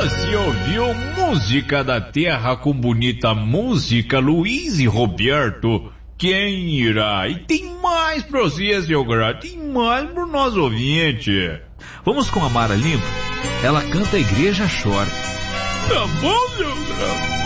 Você ouviu Música da Terra com bonita música, Luiz e Roberto? Quem irá? E tem mais pra você, seu Graça. Tem mais pro nosso ouvinte. Vamos com a Mara Lima? Ela canta A Igreja Chora. Tá bom, meu Graça.